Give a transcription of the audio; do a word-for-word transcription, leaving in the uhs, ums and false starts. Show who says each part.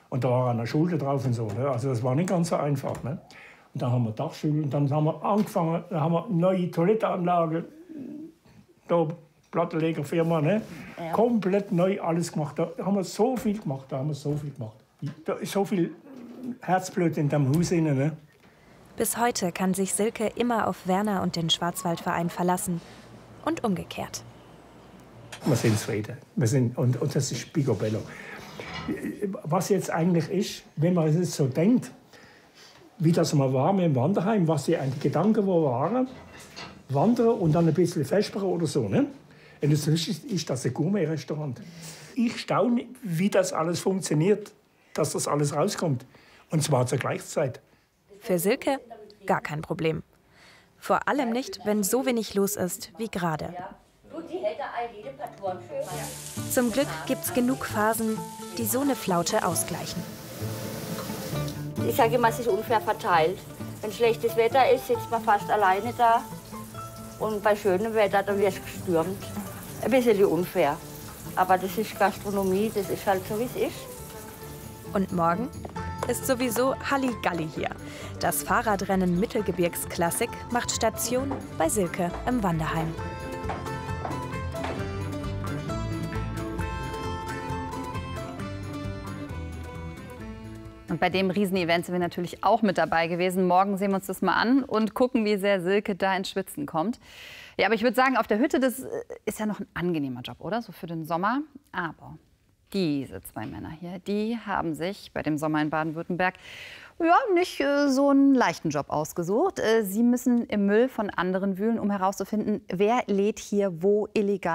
Speaker 1: Und da war eine Schulter drauf und so. Ne? Also das war nicht ganz so einfach. Ne? Und dann haben wir Dachstuhl und dann haben wir angefangen, dann haben wir eine neue Toilettenanlage, da Plattenlegerfirma, ne? Ja. Komplett neu alles gemacht. Da haben wir so viel gemacht, da haben wir so viel gemacht. Da ist so viel Herzblut in dem Haus drin, ne?
Speaker 2: Bis heute kann sich Silke immer auf Werner und den Schwarzwaldverein verlassen. Und umgekehrt.
Speaker 1: Wir sind zufrieden. Wir sind, und, und das ist picobello. Was jetzt eigentlich ist, wenn man es so denkt, wie das mal war mit dem Wanderheim, was die Gedanken waren, wandern und dann ein bisschen vespern oder so. Ne? Und inzwischen ist das ein Gourmet-Restaurant. Ich staune, wie das alles funktioniert, dass das alles rauskommt. Und zwar zur gleichen Zeit.
Speaker 2: Für Silke gar kein Problem. Vor allem nicht, wenn so wenig los ist wie gerade. Zum Glück gibt's genug Phasen, die so eine Flaute ausgleichen.
Speaker 3: Ich sage immer, es ist unfair verteilt. Wenn schlechtes Wetter ist, sitzt man fast alleine da. Und bei schönem Wetter, dann wird es gestürmt. Ein bisschen unfair. Aber das ist Gastronomie, das ist halt so, wie es ist.
Speaker 2: Und morgen ist sowieso Halligalli hier. Das Fahrradrennen Mittelgebirgsklassik macht Station bei Silke im Wanderheim.
Speaker 4: Und bei dem Riesenevent sind wir natürlich auch mit dabei gewesen. Morgen sehen wir uns das mal an und gucken, wie sehr Silke da ins Schwitzen kommt. Ja, aber ich würde sagen, auf der Hütte, das ist ja noch ein angenehmer Job, oder? So für den Sommer. Aber diese zwei Männer hier, die haben sich bei dem Sommer in Baden-Württemberg ja, nicht äh, so einen leichten Job ausgesucht. Äh, sie müssen im Müll von anderen wühlen, um herauszufinden, wer lädt hier wo illegal